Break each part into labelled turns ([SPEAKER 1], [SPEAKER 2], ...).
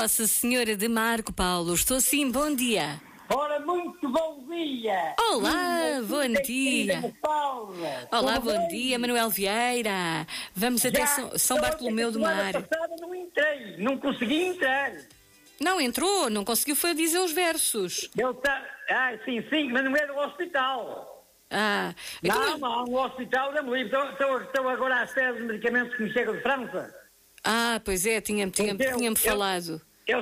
[SPEAKER 1] Nossa Senhora de Marco Paulo, estou sim, bom dia.
[SPEAKER 2] Ora, muito bom dia!
[SPEAKER 1] Olá, bom dia! Olá, bom dia, Manuel Vieira. Vamos até São Bartolomeu do Mar.
[SPEAKER 2] Semana passada não entrei, não consegui entrar.
[SPEAKER 1] Não entrou, não conseguiu foi dizer os versos.
[SPEAKER 2] Sim, mas não é do hospital. Não, no hospital da Molívia. Estou agora à espera dos medicamentos que me chegam de França.
[SPEAKER 1] Pois é, tinha-me falado.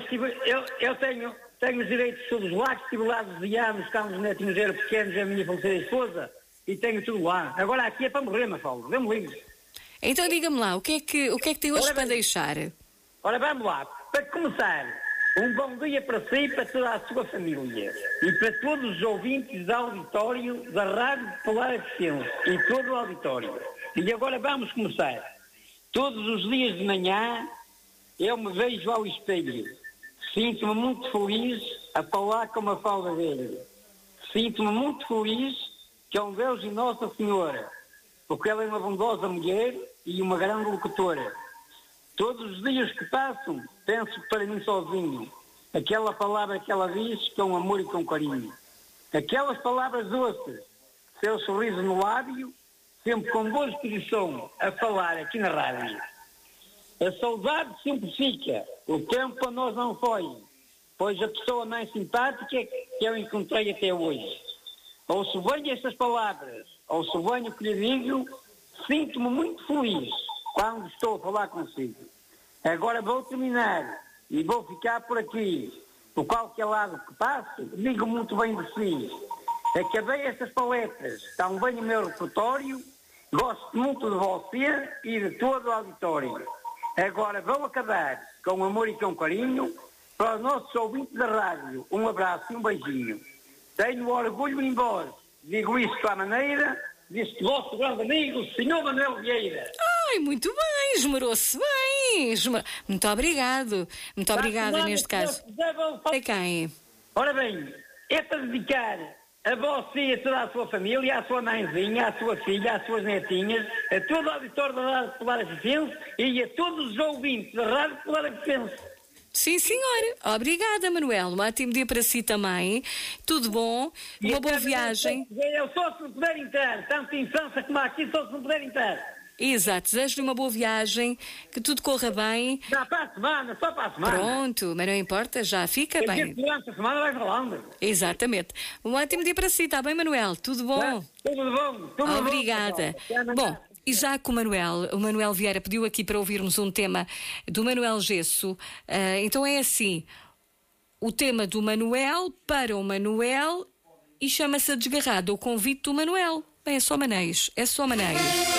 [SPEAKER 2] Eu tenho os direitos todos lá, que estive lá 12 anos, estamos os netinhos eram pequenos, a minha falecida esposa, e tenho tudo lá. Agora aqui é para morrer, Mafalda, dê-me livre.
[SPEAKER 1] Então diga-me lá, o que é que tem hoje para deixar?
[SPEAKER 2] Ora, vamos lá. Para começar, um bom dia para si e para toda a sua família. E para todos os ouvintes do auditório da Rádio Popular FM e todo o auditório. E agora vamos começar. Todos os dias de manhã eu me vejo ao espelho. Sinto-me muito feliz a falar com uma falda velha. Sinto-me muito feliz com Deus e Nossa Senhora, porque ela é uma bondosa mulher e uma grande locutora. Todos os dias que passam, penso para mim sozinho. Aquela palavra que ela diz com amor e com carinho. Aquelas palavras doces, seu sorriso no lábio, sempre com boa disposição a falar aqui na rádio. A saudade sempre fica, o tempo para nós não foi, pois a pessoa mais simpática que eu encontrei até hoje. Ouço bem estas palavras, ouço bem o que lhe digo, sinto-me muito feliz quando estou a falar consigo. Agora vou terminar e vou ficar por aqui. Por qualquer lado que passe, digo muito bem de si. Acabei estas paletas, estão bem no meu repertório, gosto muito de você e de todo o auditório. Agora vou acabar com amor e com carinho para os nossos ouvintes da rádio. Um abraço e um beijinho. Tenho orgulho em vós. Digo isto à maneira deste vosso grande amigo, Sr. Manuel Vieira.
[SPEAKER 1] Muito bem, esmerou-se bem. Muito obrigado. Muito obrigada neste caso. É quem?
[SPEAKER 2] Ora bem, é para dedicar a você e a toda a sua família, à sua mãezinha, à sua filha, às suas netinhas, a todo o auditório da Rádio Popular Fefense e a todos os ouvintes da Rádio Popular Fefense.
[SPEAKER 1] Sim, senhora. Obrigada, Manuel. Um ótimo dia para si também. Tudo bom? Uma boa viagem.
[SPEAKER 2] Eu só se me puder entrar, tanto em França como aqui, só se me puder entrar.
[SPEAKER 1] Exato, desejo-lhe uma boa viagem, que tudo corra bem.
[SPEAKER 2] Já para a semana, só para a semana.
[SPEAKER 1] Pronto, mas não importa, já fica bem.
[SPEAKER 2] Durante a semana vai falando.
[SPEAKER 1] Exatamente. Um ótimo dia para si, está bem, Manuel? Tudo bom?
[SPEAKER 2] Tudo bom.
[SPEAKER 1] Obrigada. Bom, e já que o Manuel Vieira pediu aqui para ouvirmos um tema do Manuel Gesso, então é assim, o tema do Manuel para o Manuel e chama-se A Desgarrada, o convite do Manuel. Bem, é só Maneios.